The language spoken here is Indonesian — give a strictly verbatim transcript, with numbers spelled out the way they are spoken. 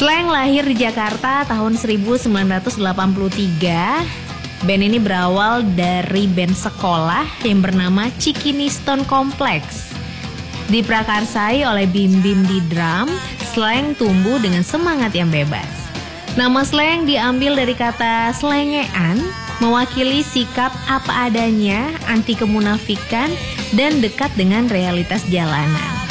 Slank lahir di Jakarta tahun seribu sembilan ratus delapan puluh tiga. Band ini berawal dari band sekolah yang bernama Cikiniston Complex. Diprakarsai oleh Bim Bim di drum, Slank tumbuh dengan semangat yang bebas. Nama Slank diambil dari kata selengean, mewakili sikap apa adanya, anti kemunafikan, dan dekat dengan realitas jalanan.